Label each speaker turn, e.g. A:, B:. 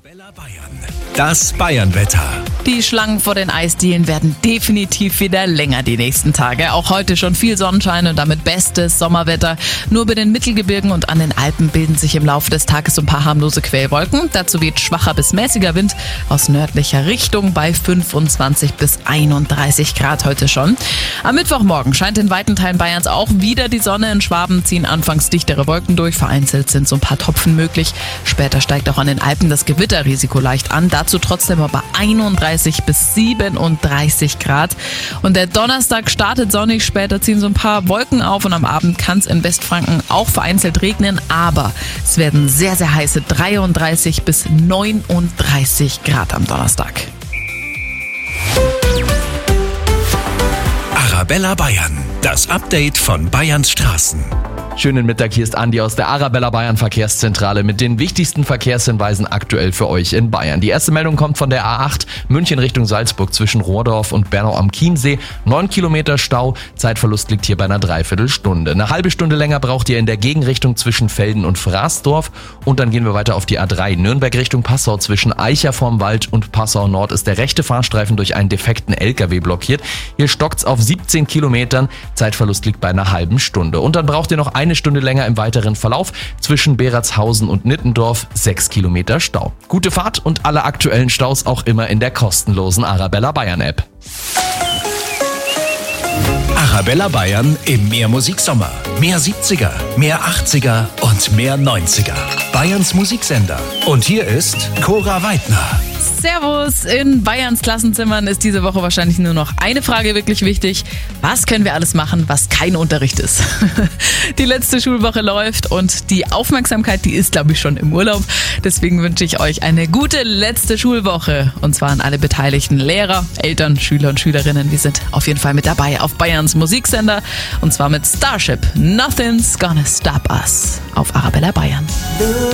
A: Arabella Bayern. Das Bayernwetter.
B: Die Schlangen vor den Eisdielen werden definitiv wieder länger die nächsten Tage. Auch heute schon viel Sonnenschein und damit bestes Sommerwetter. Nur bei den Mittelgebirgen und an den Alpen bilden sich im Laufe des Tages so ein paar harmlose Quellwolken. Dazu weht schwacher bis mäßiger Wind aus nördlicher Richtung bei 25 bis 31 Grad heute schon. Am Mittwochmorgen scheint in weiten Teilen Bayerns auch wieder die Sonne. In Schwaben ziehen anfangs dichtere Wolken durch. Vereinzelt sind so ein paar Tropfen möglich. Später steigt auch an den Alpen das Gewitterrisiko leicht an. Dazu trotzdem aber 31 bis 37 Grad. Und der Donnerstag startet sonnig. Später ziehen so ein paar Wolken auf und am Abend kann es in Westfranken auch vereinzelt regnen. Aber es werden sehr, sehr heiße 33 bis 39 Grad am Donnerstag.
A: Arabella Bayern. Das Update von Bayerns Straßen.
C: Schönen Mittag, hier ist Andi aus der Arabella Bayern Verkehrszentrale mit den wichtigsten Verkehrshinweisen aktuell für euch in Bayern. Die erste Meldung kommt von der A8 München Richtung Salzburg zwischen Rohrdorf und Bernau am Chiemsee. 9 Kilometer Stau, Zeitverlust liegt hier bei einer Dreiviertelstunde. Eine halbe Stunde länger braucht ihr in der Gegenrichtung zwischen Velden und Fraßdorf. Und dann gehen wir weiter auf die A3 Nürnberg Richtung Passau. Zwischen Eicher vorm Wald und Passau Nord ist der rechte Fahrstreifen durch einen defekten LKW blockiert. Hier stockt's auf 17 Kilometern, Zeitverlust liegt bei einer halben Stunde. Und dann braucht ihr noch eine Stunde länger im weiteren Verlauf. Zwischen Beratshausen und Nittendorf 6 Kilometer Stau. Gute Fahrt und alle aktuellen Staus auch immer in der kostenlosen Arabella Bayern App.
A: Arabella Bayern im Mehrmusiksommer. Mehr 70er, mehr 80er und mehr 90er. Bayerns Musiksender. Und hier ist Cora Weidner.
B: Servus! In Bayerns Klassenzimmern ist diese Woche wahrscheinlich nur noch eine Frage wirklich wichtig. Was können wir alles machen, was kein Unterricht ist? Die letzte Schulwoche läuft und die Aufmerksamkeit, die ist, glaube ich, schon im Urlaub. Deswegen wünsche ich euch eine gute letzte Schulwoche. Und zwar an alle beteiligten Lehrer, Eltern, Schüler und Schülerinnen. Wir sind auf jeden Fall mit dabei auf Bayerns Musiksender. Und zwar mit Starship. Nothing's gonna stop us. Auf Arabella Bayern.